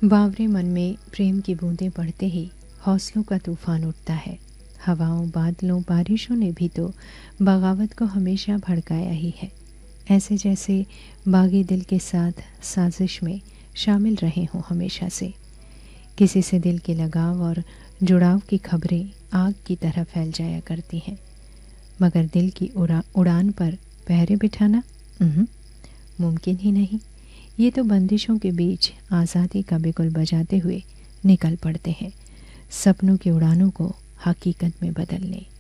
बावरे मन में प्रेम की बूंदें पड़ते ही हौसलों का तूफान उठता है। हवाओं, बादलों, बारिशों ने भी तो बगावत को हमेशा भड़काया ही है। ऐसे जैसे बागी दिल के साथ साजिश में शामिल रहे हों हमेशा से। किसी से दिल के लगाव और जुड़ाव की खबरें आग की तरह फैल जाया करती हैं, मगर दिल की उड़ान पर पहरे बिठाना मुमकिन ही नहीं। ये तो बंदिशों के बीच आज़ादी का बिगुल बजाते हुए निकल पड़ते हैं, सपनों की उड़ानों को हकीकत में बदलने।